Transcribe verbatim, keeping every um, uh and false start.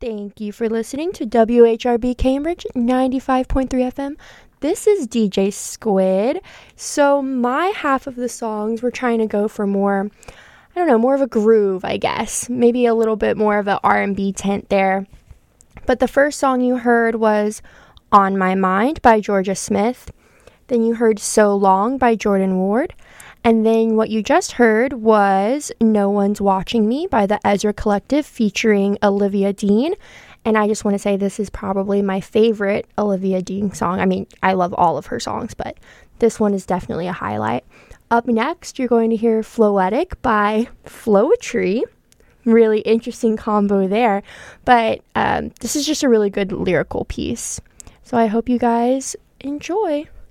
Thank you for listening to W H R B Cambridge ninety-five point three F M. This is D J Squid. So my half of the songs were trying to go for more, I don't know, more of a groove, I guess. Maybe a little bit more of an R and B tint there. But the first song you heard was On My Mind by Georgia Smith. Then you heard So Long by Jordan Ward. And then what you just heard was No One's Watching Me by the Ezra Collective featuring Olivia Dean. And I just want to say this is probably my favorite Olivia Dean song. I mean, I love all of her songs, but this one is definitely a highlight. Up next, you're going to hear Floetic by Floetry. Really interesting combo there. But um, this is just a really good lyrical piece. So I hope you guys enjoy.